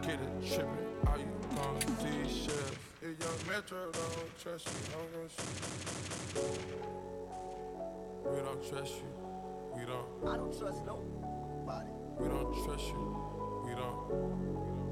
get it trippin'. Are you gon' these shells? If Young Metro don't trust you, I'm gon' shoot. We don't trust you. We don't. I don't trust nobody. We don't trust you. We don't.